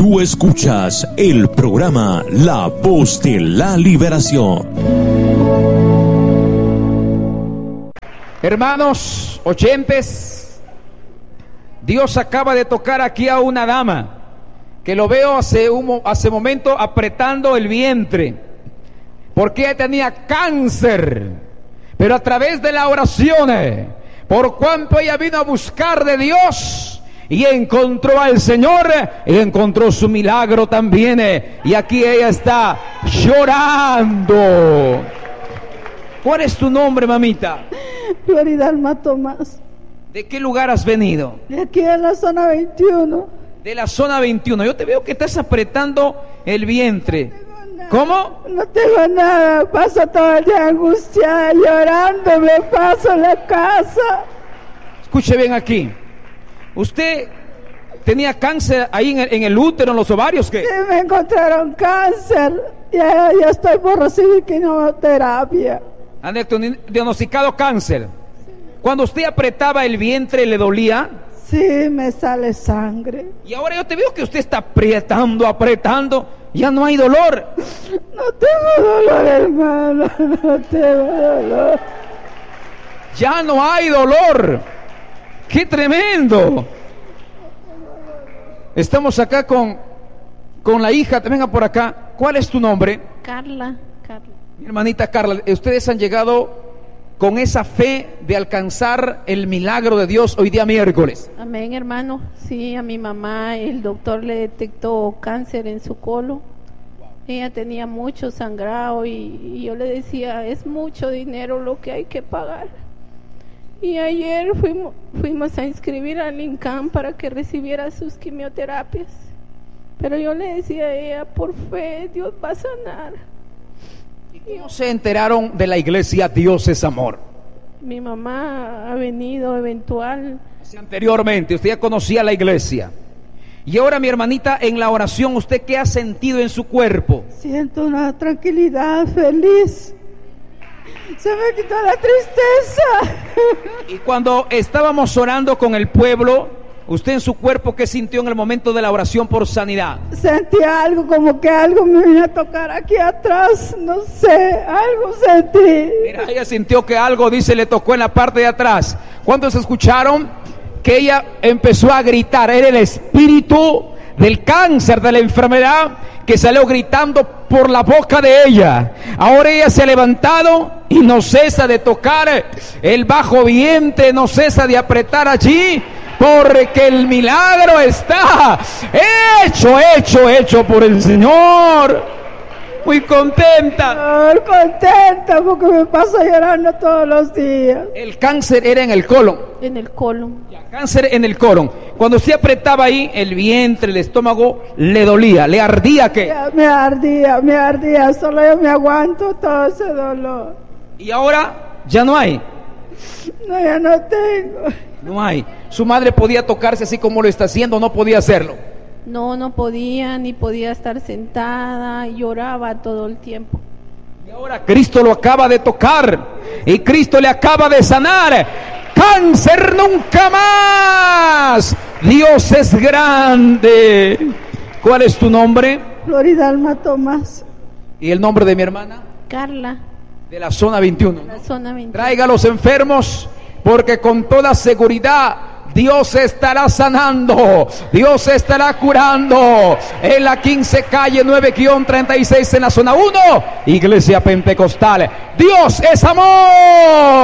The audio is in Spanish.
Tú escuchas el programa La Voz de la Liberación. Hermanos oyentes, Dios acaba de tocar aquí a una dama que lo veo hace momento apretando el vientre, porque ella tenía cáncer, pero a través de la oración, por cuanto ella vino a buscar de Dios y encontró al Señor, y encontró su milagro también, y aquí ella está llorando. ¿Cuál es tu nombre, mamita? Floridalma Tomás. ¿De qué lugar has venido? De aquí en la zona 21. De la zona 21. Yo te veo que estás apretando el vientre. ¿Cómo? No tengo nada, paso todo el día angustiada, llorando, me paso en la casa. Escuche bien aquí. ¿Usted tenía cáncer ahí en el útero, en los ovarios? ¿Qué? Sí, me encontraron cáncer. Ya estoy por recibir quimioterapia. Han diagnosticado cáncer. Cuando usted apretaba el vientre, ¿le dolía? Sí, me sale sangre. Y ahora yo te veo que usted está apretando. Ya no hay dolor. No tengo dolor, hermano. No tengo dolor. Ya no hay dolor. ¡Qué tremendo! Estamos acá con la hija. Venga por acá. ¿Cuál es tu nombre? Carla. Mi hermanita Carla, ustedes han llegado con esa fe de alcanzar el milagro de Dios hoy día miércoles. Amén, hermano. Sí, a mi mamá el doctor le detectó cáncer en su colon. Ella tenía mucho sangrado y yo le decía, es mucho dinero lo que hay que pagar. Y ayer fuimos a inscribir al INCAN para que recibiera sus quimioterapias. Pero yo le decía a ella, por fe, Dios va a sanar. ¿Y cómo se enteraron de la iglesia Dios es Amor? Mi mamá ha venido eventual. Anteriormente, usted ya conocía la iglesia. Y ahora, mi hermanita, en la oración, ¿usted qué ha sentido en su cuerpo? Siento una tranquilidad, feliz. Se me quitó la tristeza. Y cuando estábamos orando con el pueblo, ¿usted en su cuerpo qué sintió en el momento de la oración por sanidad? Sentí algo, como que algo me vino a tocar aquí atrás, no sé, algo sentí. Mira, ella sintió que algo, dice, le tocó en la parte de atrás. ¿Cuántos escucharon que ella empezó a gritar? Era el espíritu del cáncer, de la enfermedad, que salió gritando por la boca de ella. Ahora ella se ha levantado y no cesa de tocar el bajo vientre, no cesa de apretar allí, porque el milagro está hecho por el Señor. Muy contenta. Contenta porque me paso llorando todos los días. El cáncer era en el colon. En el colon. Cáncer en el colon. Cuando se apretaba ahí, el vientre, el estómago, le dolía, le ardía. ¿Qué? Me ardía. Solo yo me aguanto todo ese dolor. Y ahora ya no hay. No, ya no tengo. No hay. Su madre podía tocarse así como lo está haciendo, no podía hacerlo. No podía, ni podía estar sentada, lloraba todo el tiempo. Y ahora Cristo lo acaba de tocar y Cristo le acaba de sanar. Cáncer nunca más. Dios es grande. ¿Cuál es tu nombre? Floridalma Tomás. ¿Y el nombre de mi hermana? Carla. De la zona 21. La zona 21. Traiga a los enfermos, porque con toda seguridad Dios estará sanando, Dios estará curando. En la 15 calle 9-36 en la zona 1, Iglesia Pentecostal. Dios es amor.